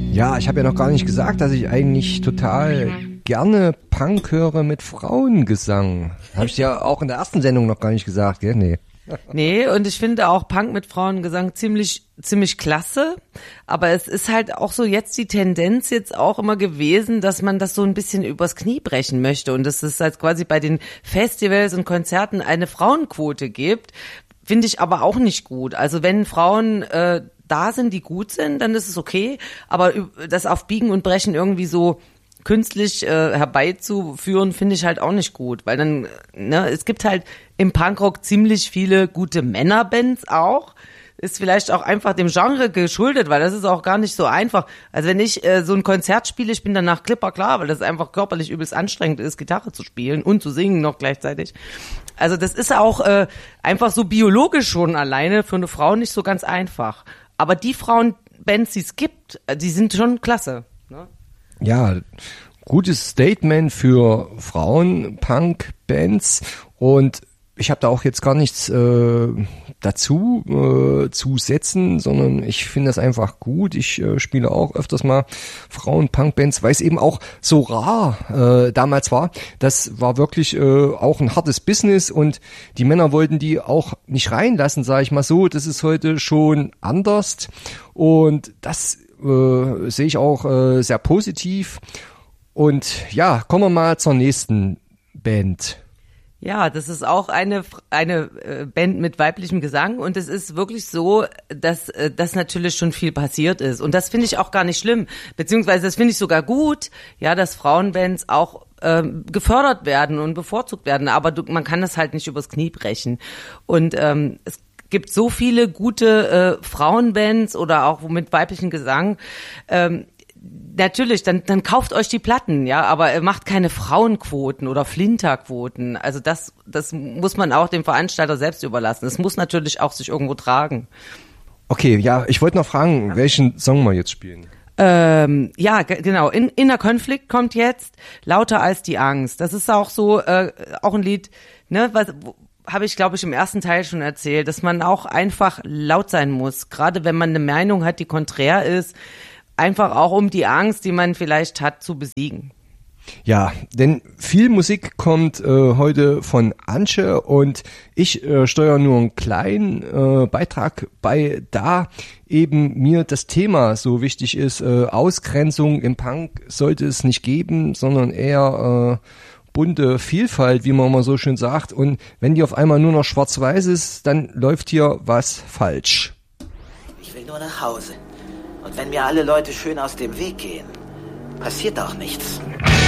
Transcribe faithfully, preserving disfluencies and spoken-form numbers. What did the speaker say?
Ja, ich habe ja noch gar nicht gesagt, dass ich eigentlich total gerne Punk höre mit Frauengesang. Habe ich ja auch in der ersten Sendung noch gar nicht gesagt, gell? Nee. Nee, und ich finde auch Punk mit Frauengesang ziemlich ziemlich klasse, aber es ist halt auch so jetzt die Tendenz jetzt auch immer gewesen, dass man das so ein bisschen übers Knie brechen möchte und dass es halt quasi bei den Festivals und Konzerten eine Frauenquote gibt, finde ich aber auch nicht gut. Also wenn Frauen äh, da sind, die gut sind, dann ist es okay, aber das auf Biegen und Brechen irgendwie so künstlich äh, herbeizuführen, finde ich halt auch nicht gut, weil dann, ne, es gibt halt im Punkrock ziemlich viele gute Männerbands auch, ist vielleicht auch einfach dem Genre geschuldet, weil das ist auch gar nicht so einfach. Also wenn ich äh, so ein Konzert spiele, ich bin danach klipper klar, weil das einfach körperlich übelst anstrengend ist, Gitarre zu spielen und zu singen noch gleichzeitig. Also das ist auch äh, einfach so biologisch schon alleine für eine Frau nicht so ganz einfach. Aber die Frauenbands, die es gibt, die sind schon klasse, ne? Ja, gutes Statement für Frauen-Punk-Bands und ich habe da auch jetzt gar nichts äh, dazu äh, zu setzen, sondern ich finde das einfach gut. Ich äh, spiele auch öfters mal Frauen-Punk-Bands, weil es eben auch so rar äh, damals war. Das war wirklich äh, auch ein hartes Business und die Männer wollten die auch nicht reinlassen, sage ich mal so. Das ist heute schon anders und das Äh, sehe ich auch äh, sehr positiv. Und ja, kommen wir mal zur nächsten Band. Ja, das ist auch eine eine äh, Band mit weiblichem Gesang und es ist wirklich so, dass äh, das natürlich schon viel passiert ist und das finde ich auch gar nicht schlimm, beziehungsweise das finde ich sogar gut, ja, dass Frauenbands auch ähm, gefördert werden und bevorzugt werden, aber du, man kann das halt nicht übers Knie brechen und ähm, es gibt so viele gute äh, Frauenbands oder auch mit weiblichem Gesang. Ähm, natürlich, dann dann kauft euch die Platten, ja, aber äh, macht keine Frauenquoten oder Flinterquoten. Also das das muss man auch dem Veranstalter selbst überlassen. Es muss natürlich auch sich irgendwo tragen. Okay, ja, ich wollte noch fragen, welchen Song wir jetzt spielen. Ähm, ja, g- genau. In, Inner Konflikt kommt jetzt, lauter als die Angst. Das ist auch so, äh, auch ein Lied, ne, was wo, habe ich, glaube ich, im ersten Teil schon erzählt, dass man auch einfach laut sein muss, gerade wenn man eine Meinung hat, die konträr ist, einfach auch um die Angst, die man vielleicht hat, zu besiegen. Ja, denn viel Musik kommt äh, heute von Antje und ich äh, steuere nur einen kleinen äh, Beitrag bei, da eben mir das Thema so wichtig ist. Äh, Ausgrenzung im Punk sollte es nicht geben, sondern eher äh, bunte Vielfalt, wie man mal so schön sagt. Und wenn die auf einmal nur noch schwarz-weiß ist, dann läuft hier was falsch. Ich will nur nach Hause. Und wenn mir alle Leute schön aus dem Weg gehen, passiert auch nichts.